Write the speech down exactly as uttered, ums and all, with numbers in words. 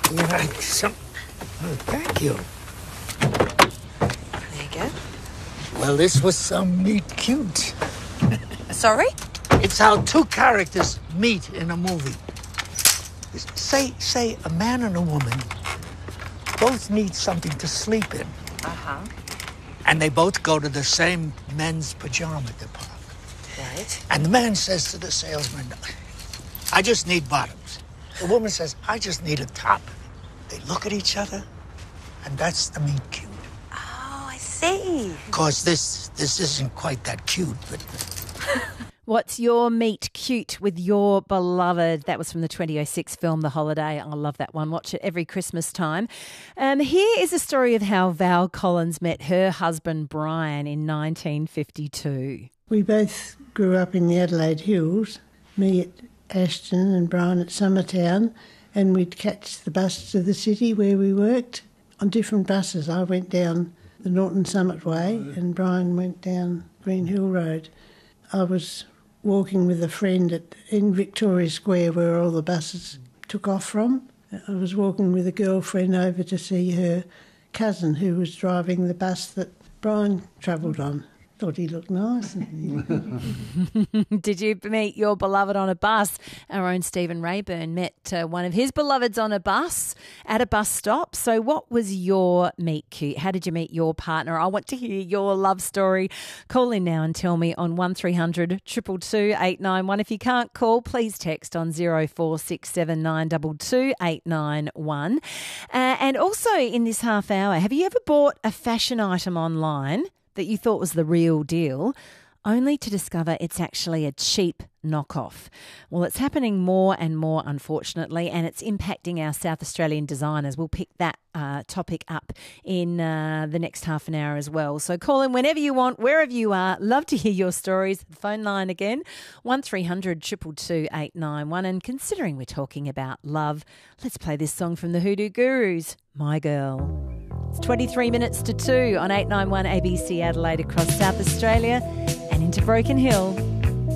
You like some? Oh, thank you. There you go. Well, this was some meet cute. Sorry? It's how two characters meet in a movie. Say, say a man and a woman both need something to sleep in. Uh-huh. And they both go to the same men's pajama department. Right. And the man says to the salesman, I just need bottoms. The woman says, I just need a top. They look at each other, and that's the meet cute. Oh, I see. Of course, this this isn't quite that cute, but... What's your meet cute with your beloved? That was from the twenty oh six film The Holiday. I love that one. Watch it every Christmas time. Um, here is a story of how Val Collins met her husband Brian in nineteen fifty-two. We both grew up in the Adelaide Hills, me at Ashton and Brian at Summertown, and we'd catch the bus to the city where we worked on different buses. I went down the Norton Summit Way and Brian went down Green Hill Road. I was walking with a friend at, in Victoria Square where all the buses took off from. I was walking with a girlfriend over to see her cousin who was driving the bus that Brian travelled on. Thought he looked nice. Did you meet your beloved on a bus? Our own Stephen Rayburn met uh, one of his beloveds on a bus at a bus stop. So what was your meet cute? How did you meet your partner? I want to hear your love story. Call in now and tell me on one three hundred two two two eight nine one. If you can't call, please text on zero four six seven nine two two eight nine one. Uh, and also in this half hour, have you ever bought a fashion item online that you thought was the real deal, only to discover it's actually a cheap knockoff? Well, it's happening more and more, unfortunately, and it's impacting our South Australian designers. We'll pick that uh, topic up in uh, the next half an hour as well. So call in whenever you want, wherever you are. Love to hear your stories. The phone line again, one three hundred two two two eight nine one. And considering we're talking about love, let's play this song from the Hoodoo Gurus, My Girl. It's twenty-three minutes to two on eight ninety-one A B C Adelaide across South Australia and into Broken Hill.